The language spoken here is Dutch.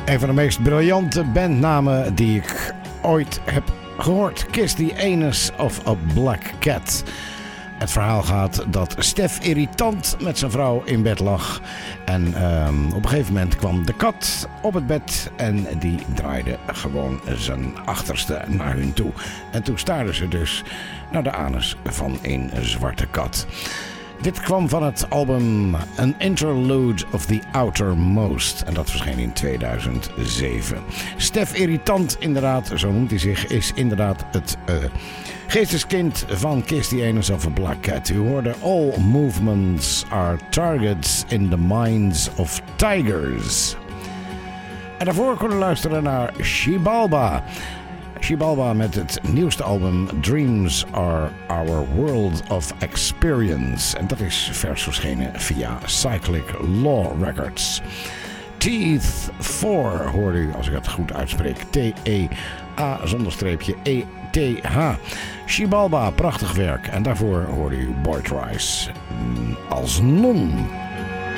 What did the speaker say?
Een van de meest briljante bandnamen die ik ooit heb gehoord. Kiss the Anus of a Black Cat. Het verhaal gaat dat Stef irritant met zijn vrouw in bed lag. En op een gegeven moment kwam de kat op het bed en die draaide gewoon zijn achterste naar hun toe. En toen staarden ze dus naar de anus van een zwarte kat. Dit kwam van het album An Interlude of the Outermost. En dat verscheen in 2007. Stef irritant, inderdaad, zo noemt hij zich, is inderdaad het geesteskind van Kiss the Anus of a Black Cat. U hoorde All movements are targets in the minds of tigers. En daarvoor konden we luisteren naar Xibalba. Xibalba met het nieuwste album Dreams Are Our World of Experience. En dat is vers verschenen via Cyclic Law Records. Teeth 4 hoorde u, als ik het goed uitspreek. T-E-A_E-T-H. Xibalba, prachtig werk. En daarvoor hoorde u Boyd Rice als non.